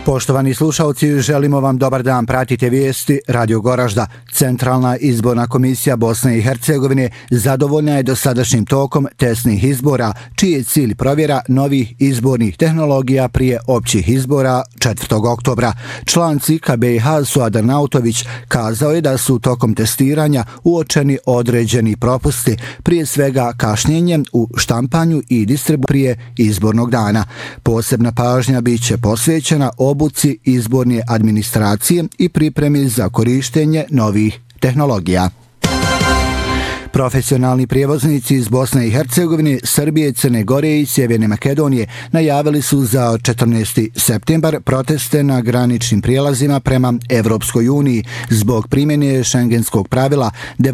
Poštovani slušalci, želimo vam dobar dan. Pratite vijesti Radio Goražda. Centralna izborna komisija Bosne i Hercegovine zadovoljna je dosadašnjim tokom testnih izbora, čiji je cilj provjera novih izbornih tehnologija prije općih izbora 4. oktobra. Član CIK-a BiH Suad Nautović kazao je da su tokom testiranja uočeni određeni propusti, prije svega kašnjenjem u štampanju i distribuciji prije izbornog dana. Posebna pažnja bit će posvećena obuci izborne administracije i pripremi za korištenje novih tehnologija. Profesionalni prijevoznici iz Bosne i Hercegovine, Srbije, Crne Gore i Sjeverne Makedonije najavili su za 14. septembar proteste na graničnim prijelazima prema Evropskoj uniji zbog primjene šengenskog pravila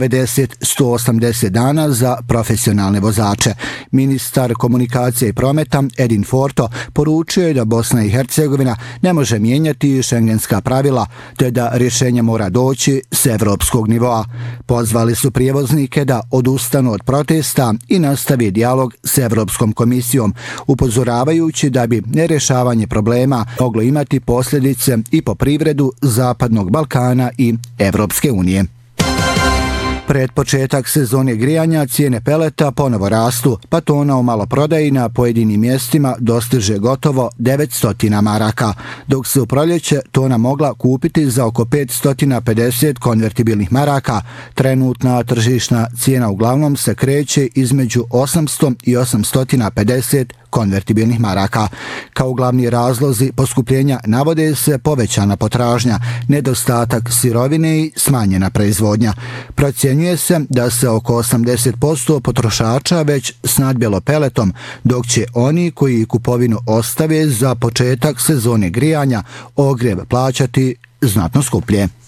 90-180 dana za profesionalne vozače. Ministar komunikacije i prometa Edin Forto poručio je da Bosna i Hercegovina ne može mijenjati šengenska pravila, te da rješenje mora doći s evropskog nivoa. Pozvali su prijevoznike da odustanu od protesta i nastavi dijalog s Evropskom komisijom, upozoravajući da bi nerješavanje problema moglo imati posljedice i po privredu Zapadnog Balkana i Evropske unije. Pred početak sezone grijanja cijene peleta ponovo rastu, pa tona u maloprodaji na pojedinim mjestima dostiže gotovo 900 maraka, dok se u proljeće tona mogla kupiti za oko 550 konvertibilnih maraka. Trenutna tržišna cijena uglavnom se kreće između 800 i 850 konvertibilnih maraka. Kao glavni razlozi poskupljenja navode se povećana potražnja, nedostatak sirovine i smanjena proizvodnja. Procjenjuje se da se oko 80% potrošača već snadbjelo peletom, dok će oni koji kupovinu ostave za početak sezone grijanja ogrjev plaćati znatno skuplje.